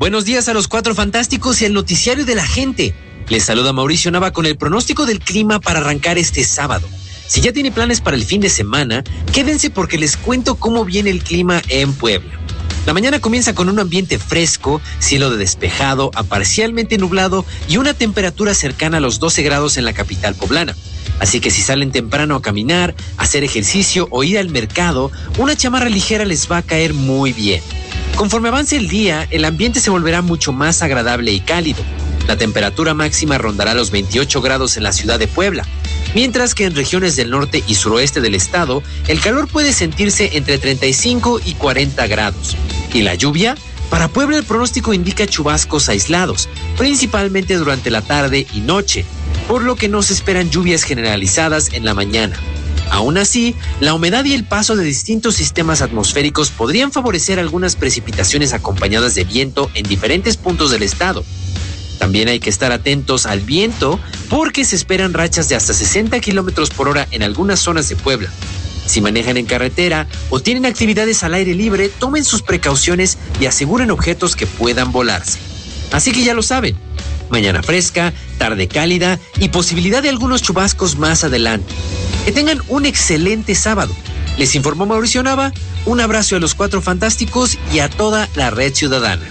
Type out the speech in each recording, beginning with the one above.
Buenos días a los Cuatro Fantásticos y al noticiario de la gente. Les saluda Mauricio Nava con el pronóstico del clima para arrancar este sábado. Si ya tiene planes para el fin de semana, quédense porque les cuento cómo viene el clima en Puebla. La mañana comienza con un ambiente fresco, cielo de despejado a parcialmente nublado y una temperatura cercana a los 12 grados en la capital poblana. Así que si salen temprano a caminar, hacer ejercicio o ir al mercado, una chamarra ligera les va a caer muy bien. Conforme avance el día, el ambiente se volverá mucho más agradable y cálido. La temperatura máxima rondará los 28 grados en la ciudad de Puebla, mientras que en regiones del norte y suroeste del estado, el calor puede sentirse entre 35 y 40 grados. ¿Y la lluvia? Para Puebla el pronóstico indica chubascos aislados, principalmente durante la tarde y noche, por lo que no se esperan lluvias generalizadas en la mañana. Aún así, la humedad y el paso de distintos sistemas atmosféricos podrían favorecer algunas precipitaciones acompañadas de viento en diferentes puntos del estado. También hay que estar atentos al viento porque se esperan rachas de hasta 60 kilómetros por hora en algunas zonas de Puebla. Si manejan en carretera o tienen actividades al aire libre, tomen sus precauciones y aseguren objetos que puedan volarse. Así que ya lo saben, mañana fresca, tarde cálida y posibilidad de algunos chubascos más adelante. Que tengan un excelente sábado. Les informó Mauricio Nava, un abrazo a los Cuatro Fantásticos y a toda la red ciudadana.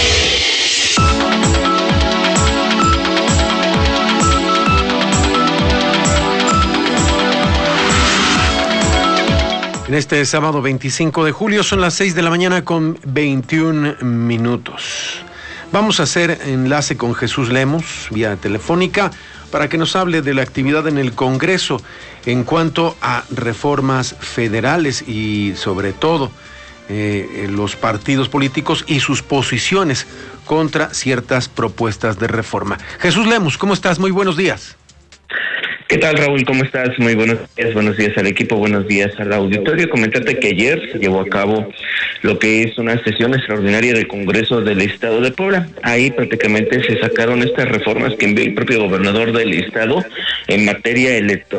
En este sábado 25 de julio son las 6 de la mañana con 21 minutos. Vamos a hacer enlace con Jesús Lemos vía telefónica para que nos hable de la actividad en el Congreso en cuanto a reformas federales y sobre todo los partidos políticos y sus posiciones contra ciertas propuestas de reforma. Jesús Lemos, ¿cómo estás? Muy buenos días. ¿Qué tal, Raúl? ¿Cómo estás? Muy buenos días al equipo, buenos días al auditorio. Comentarte que ayer se llevó a cabo lo que es una sesión extraordinaria del Congreso del Estado de Puebla. Ahí prácticamente se sacaron estas reformas que envió el propio gobernador del Estado en materia electoral.